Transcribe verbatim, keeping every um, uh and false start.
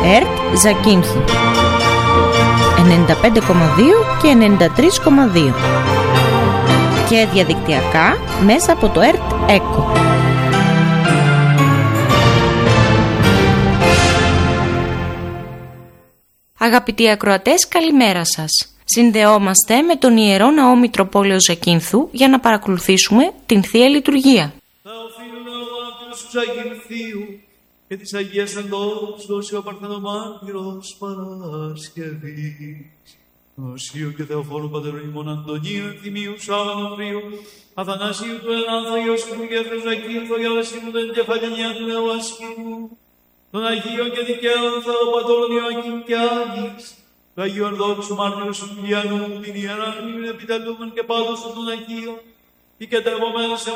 ΕΡΤ Ζακίνθου ενενήντα πέντε κόμμα δύο και ενενήντα τρία κόμμα δύο και διαδικτυακά μέσα από το ΕΡΤ ΕΚΟ. Αγαπητοί ακροατές, καλημέρα σας. Συνδεόμαστε με τον Ιερό Ναό Μητροπόλεω Ζακίνθου για να παρακολουθήσουμε την Θεία Λειτουργία. Και της Αγίας Αντός, ο Παρθενομάρτυρος Παρασκευής. Οσίου και Θεοφόρου Πατερονιμών Αντωνίου, Ευθυμίου, Σάββανοφρίου, Αθανασίου του Ελλάνθου, Ιωσήφου και Ζακίνθου, Γιαλασίμου των Κεφαλινιά του Νέου Ασκήμου, των Αγίων και Δικαίων Θεοπατώρων Ιωακήμ και Άγης, του Αγίου Ορδόξου Μάρτυρου Σουλιανού, την Ιερά Μνήμην επιτελούμεν και πάντως των Αγίων, ή και τερμομένως